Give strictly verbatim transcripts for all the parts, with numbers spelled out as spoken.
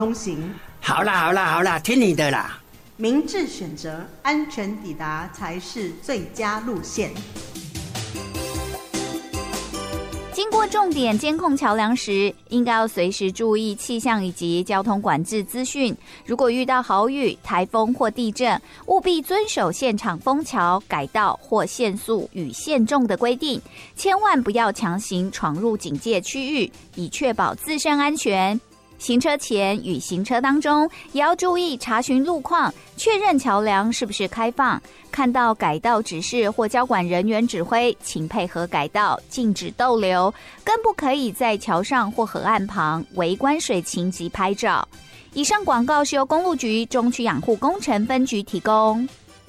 通行。 好啦好啦好啦，听你的啦。 明智选择，安全抵达才是最佳路线。 经过重点监控桥梁时，应该要随时注意气象以及交通管制资讯。如果遇到豪雨、台风或地震，务必遵守现场封桥、改道或限速与限重的规定，千万不要强行闯入警戒区域，以确保自身安全。行车前与行车当中，也要注意查询路况，确认桥梁是不是开放。看到改道指示或交管人员指挥，请配合改道，禁止逗留，更不可以在桥上或河岸旁围观水情及拍照。以上广告是由公路局中区养护工程分局提供。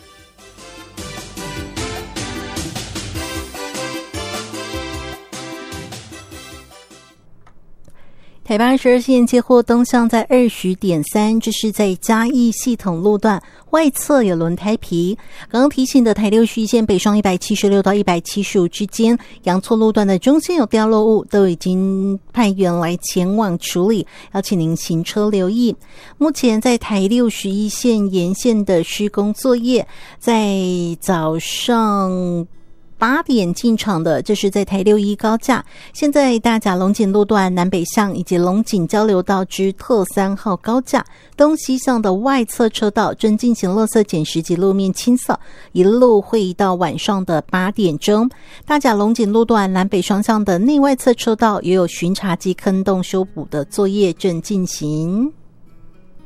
台八十二线接获东向在二十点三，这是在嘉义系统路段外侧有轮胎皮。刚刚提醒的台六十一线北上一百七十六到一百七十五之间，阳错路段的中间有掉落物，都已经派员来前往处理，要请您行车留意。目前在台六十一线沿线的施工作业，在早上八点进场的，这是在台六一高架，现在大甲龙井路段南北向以及龙井交流道之特三号高架东西向的外侧车道正进行垃圾捡拾及路面清扫，一路会到晚上的八点钟。大甲龙井路段南北双向的内外侧车道也有巡查及坑洞修补的作业正进行。